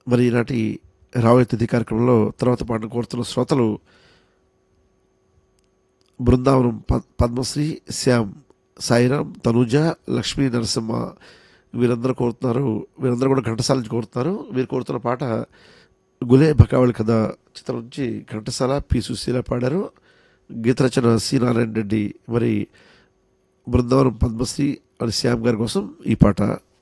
మరి ఈనాటి రాబోయే తిథి కార్యక్రమంలో తర్వాత పాటను కోరుతున్న శ్రోతలు బృందావనం పద్మశ్రీ, శ్యామ్, సాయిరామ్, తనూజ, లక్ష్మీ నరసింహ వీరందరూ కోరుతున్నారు. వీరందరూ కూడా ఘంటసాల నుంచి కోరుతున్నారు. వీరు కోరుతున్న పాట గులే బకావళి కథ చిత్రం నుంచి ఘంటసాల పి సుశీల పాడారు. గీత రచన సి నారాయణ రెడ్డి. మరి బృందావనం పద్మశ్రీ అని శ్యామ్ గారి కోసం ఈ పాట.